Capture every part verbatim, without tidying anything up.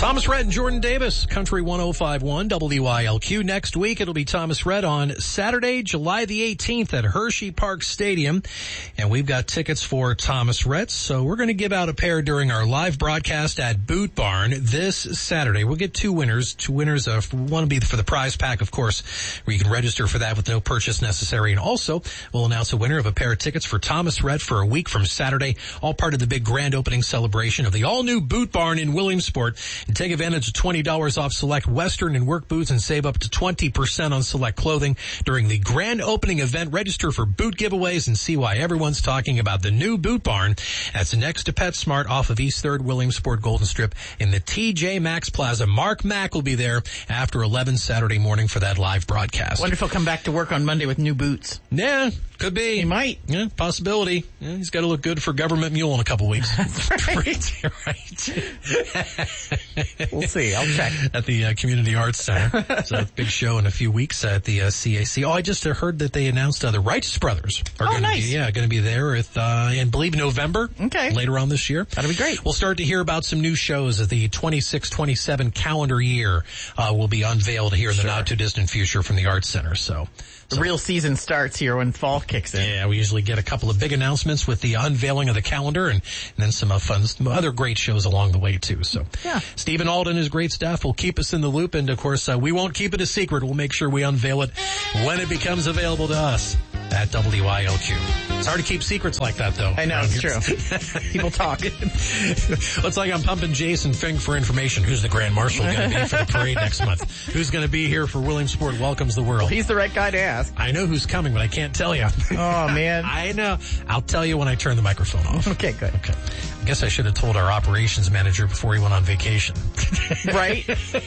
Thomas Rhett and Jordan Davis, Country one oh five point one W I L Q. Next week, it'll be Thomas Rhett on Saturday, July the eighteenth at Hershey Park Stadium. And we've got tickets for Thomas Rhett, so we're going to give out a pair during our live broadcast at Boot Barn this Saturday. We'll get two winners. Two winners, uh, one will be for the prize pack, of course, where you can register for that with no purchase necessary. And also, we'll announce a winner of a pair of tickets for Thomas Rhett for a week from Saturday, all part of the big grand opening celebration of the all-new Boot Barn in Williamsport. And take advantage of twenty dollars off select Western and work boots and save up to twenty percent on select clothing during the grand opening event. Register for boot giveaways and see why everyone's talking about the new Boot Barn. That's next to PetSmart off of East third Williamsport Golden Strip in the T J Maxx Plaza. Mark Mack will be there after eleven Saturday morning for that live broadcast. Wonder if he'll come back to work on Monday with new boots. Yeah, could be. He might. Yeah, possibility. Yeah, he's got to look good for Government Mule in a couple weeks. That's right. right. We'll see. I'll check. At the uh, Community Arts Center. It's a big show in a few weeks at the uh, C A C. Oh, I just uh, heard that they announced uh, the Righteous Brothers are oh, going to nice. be, yeah, going to be there with, uh, and believe November. Okay. Later on this year. That'll be great. We'll start to hear about some new shows as the twenty-six twenty-seven calendar year uh, will be unveiled here in the sure. not too distant future from the Arts Center. So. The So, real season starts here when fall kicks in. yeah, we usually get a couple of big announcements with the unveiling of the calendar and, and then some uh, fun, some other great shows along the way, too. So, yeah. Stephen Auld and his great staff will keep us in the loop. And, of course, uh, we won't keep it a secret. We'll make sure we unveil it when it becomes available to us at W I L Q. It's hard to keep secrets like that, though. I know, it's true. People talk. Looks like I'm pumping Jason Fink for information. Who's the Grand Marshal going to be for the parade next month? Who's going to be here for Williamsport Welcomes the World? He's the right guy to ask. I know who's coming, but I can't tell you. Oh, man. I know. I'll tell you when I turn the microphone off. Okay, good. Okay. I guess I should have told our operations manager before he went on vacation. Right?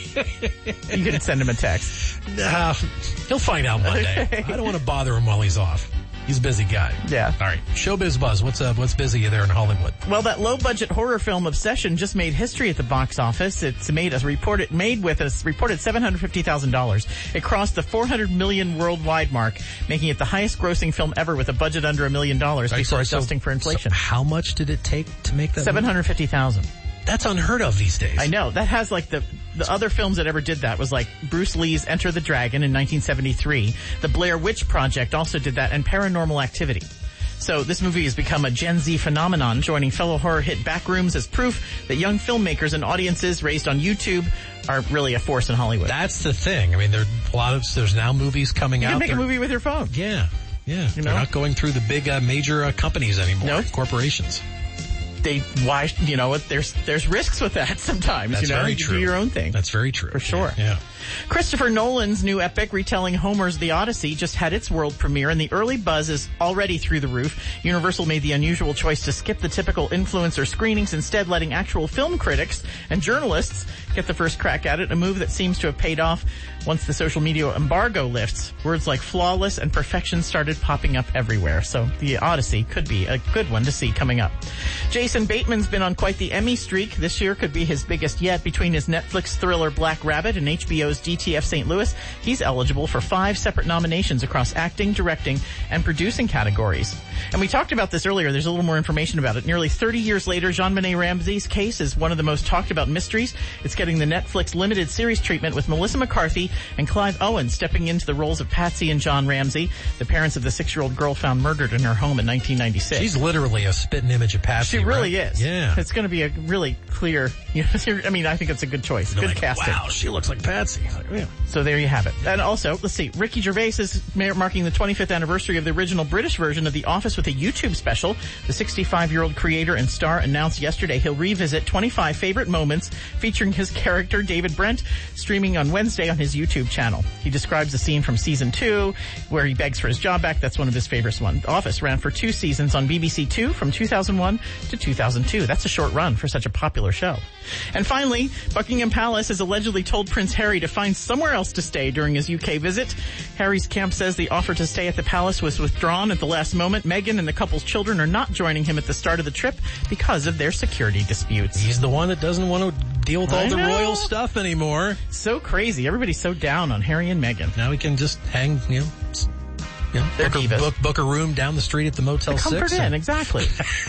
You can send him a text. Uh, he'll find out Monday. Okay. I don't want to bother him while he's off. He's a busy guy. Yeah. All right. Showbiz Buzz. What's uh, what's busy there in Hollywood? Well, that low-budget horror film Obsession just made history at the box office. It's made a reported made with a reported seven hundred fifty thousand dollars. It crossed the four hundred million worldwide mark, making it the highest-grossing film ever with a budget under a million dollars before so, adjusting for inflation. So how much did it take to make that? seven hundred fifty thousand dollars. That's unheard of these days. I know. That has like the, the other films that ever did that was like Bruce Lee's Enter the Dragon in nineteen seventy-three. The Blair Witch Project also did that, and Paranormal Activity. So this movie has become a Gen Z phenomenon, joining fellow horror hit Backrooms as proof that young filmmakers and audiences raised on YouTube are really a force in Hollywood. That's the thing. I mean, there are a lot of, there's now movies coming you out. You can make They're, a movie with your phone. Yeah. Yeah. You They're know? not going through the big uh, major uh, companies anymore. No. Corporations. They, why, you know what, there's, there's risks with that sometimes, That's you know, very you true. do your own thing. That's very true. For sure. Yeah. yeah. Christopher Nolan's new epic retelling Homer's The Odyssey just had its world premiere, and the early buzz is already through the roof. Universal made the unusual choice to skip the typical influencer screenings, instead letting actual film critics and journalists get the first crack at it, a move that seems to have paid off once the social media embargo lifts. Words like flawless and perfection started popping up everywhere, so The Odyssey could be a good one to see coming up. Jason Bateman's been on quite the Emmy streak. This year could be his biggest yet. Between his Netflix thriller Black Rabbit and H B O's D T F Saint Louis, he's eligible for five separate nominations across acting, directing, and producing categories. And we talked about this earlier. There's a little more information about it. Nearly thirty years later, Jean-Benet Ramsey's case is one of the most talked about mysteries. It's getting the Netflix limited series treatment with Melissa McCarthy and Clive Owen stepping into the roles of Patsy and John Ramsey, the parents of the six-year-old girl found murdered in her home in nineteen ninety-six. She's literally a spitting image of Patsy. She really right? is. Yeah. It's going to be a really clear, you know, I mean, I think it's a good choice. Good like, casting. Wow, she looks like Patsy. Like, yeah. So there you have it. And also, let's see, Ricky Gervais is marking the twenty-fifth anniversary of the original British version of The Office with a YouTube special. The sixty-five-year-old creator and star announced yesterday he'll revisit twenty-five favorite moments featuring his character, David Brent, streaming on Wednesday on his YouTube channel. He describes the scene from season two where he begs for his job back. That's one of his favorites one. The Office ran for two seasons on B B C Two from two thousand one to two thousand two. That's a short run for such a popular show. And finally, Buckingham Palace has allegedly told Prince Harry to find somewhere else to stay during his U K visit. Harry's camp says the offer to stay at the palace was withdrawn at the last moment. Meghan and the couple's children are not joining him at the start of the trip because of their security disputes. He's the one that doesn't want to deal with all I the know. royal stuff anymore. So crazy. Everybody's so down on Harry and Meghan. Now he can just hang, you know, you know They're book, a, divas. book, book a room down the street at the Motel Comfort six. in, and- exactly.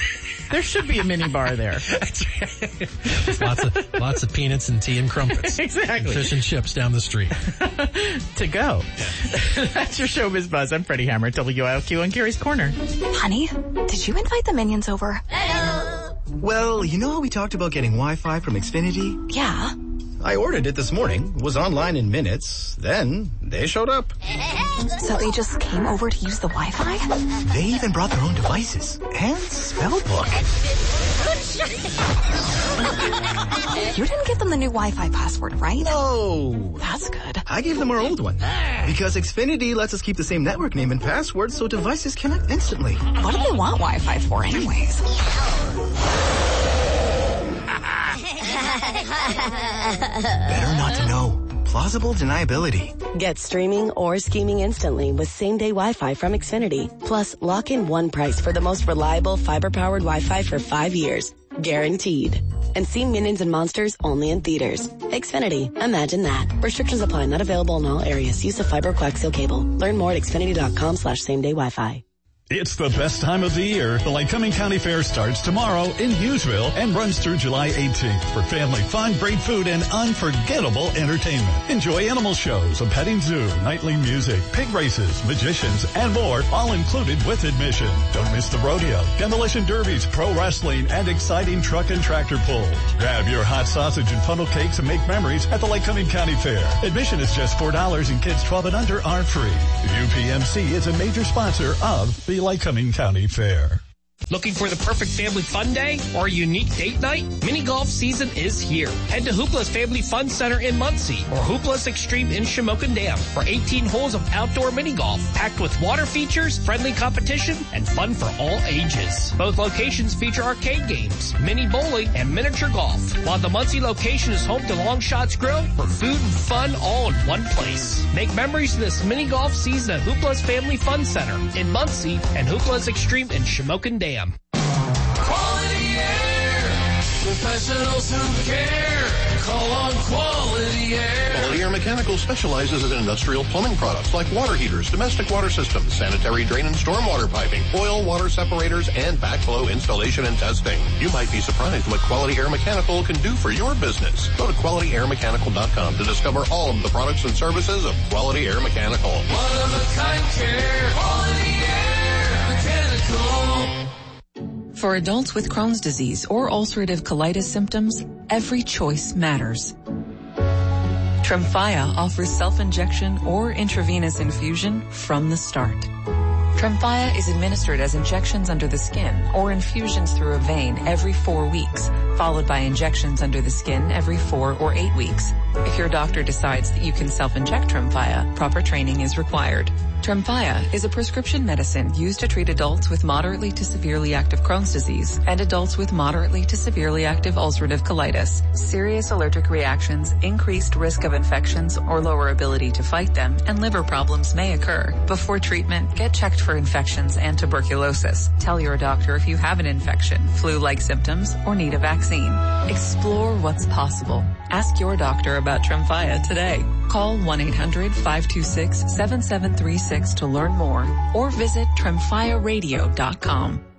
There should be a mini bar there. lots of lots of peanuts and tea and crumpets. Exactly. And fish and chips down the street. To go. That's your Showbiz Buzz. I'm Freddie Hammer at W I L Q on Gary's Corner. Honey, did you invite the minions over? Well, you know how we talked about getting Wi-Fi from Xfinity? Yeah. I ordered it this morning, was online in minutes, then they showed up. So they just came over to use the Wi-Fi? They even brought their own devices and spell book. You didn't give them the new Wi-Fi password, right? No. That's good. I gave them our old one. Because Xfinity lets us keep the same network name and password so devices connect instantly. What do they want Wi-Fi for anyways? Better not to know. Plausible deniability. Get streaming or scheming instantly with same-day Wi-Fi from Xfinity. Plus, lock in one price for the most reliable fiber-powered Wi-Fi for five years. Guaranteed. And see Minions and Monsters only in theaters. Xfinity. Imagine that. Restrictions apply. Not available in all areas. Use of fiber coaxial cable. Learn more at xfinity.com slash same-day Wi-Fi. It's the best time of the year. The Lycoming County Fair starts tomorrow in Hughesville and runs through July eighteenth for family fun, great food, and unforgettable entertainment. Enjoy animal shows, a petting zoo, nightly music, pig races, magicians, and more, all included with admission. Don't miss the rodeo, demolition derbies, pro wrestling, and exciting truck and tractor pulls. Grab your hot sausage and funnel cakes and make memories at the Lycoming County Fair. Admission is just four dollars and kids twelve and under are free. U P M C is a major sponsor of the Lycoming County Fair. Looking for the perfect family fun day or a unique date night? Mini golf season is here. Head to Hoopla's Family Fun Center in Muncie or Hoopla's Extreme in Shamokin Dam for eighteen holes of outdoor mini golf, packed with water features, friendly competition, and fun for all ages. Both locations feature arcade games, mini bowling, and miniature golf, while the Muncie location is home to Long Shots Grill for food and fun all in one place. Make memories this mini golf season at Hoopla's Family Fun Center in Muncie and Hoopla's Extreme in Shamokin Dam. Quality Air, professionals who care. Call on Quality Air. Quality Air Mechanical specializes in industrial plumbing products like water heaters, domestic water systems, sanitary drain and stormwater piping, oil, water separators, and backflow installation and testing. You might be surprised what Quality Air Mechanical can do for your business. Go to quality air mechanical dot com to discover all of the products and services of Quality Air Mechanical. One of a kind care. Quality Air Mechanical. For adults with Crohn's disease or ulcerative colitis symptoms, every choice matters. Tremfya offers self-injection or intravenous infusion from the start. Tremfya is administered as injections under the skin or infusions through a vein every four weeks, followed by injections under the skin every four or eight weeks. If your doctor decides that you can self-inject Tremfya, proper training is required. Tremfya is a prescription medicine used to treat adults with moderately to severely active Crohn's disease and adults with moderately to severely active ulcerative colitis. Serious allergic reactions, increased risk of infections or lower ability to fight them, and liver problems may occur. Before treatment, get checked for infections and tuberculosis. Tell your doctor if you have an infection, flu-like symptoms, or need a vaccine. Explore what's possible. Ask your doctor about Tremfya today. Call one eight hundred five two six seven seven three six to learn more or visit tremfya radio dot com.